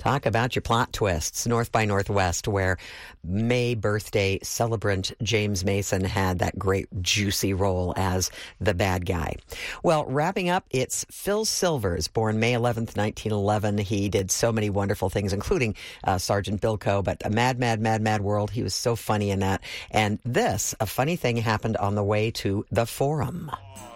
Talk about your plot twists. North by Northwest, where May birthday celebrant James Mason had that great juicy role as the bad guy. Well, wrapping up, it's Phil Silvers, born May 11th, 1911. He did so many wonderful things, including Sergeant Bilko, but a Mad World. He was so funny in that. And this, a funny thing happened on the way to the Forum.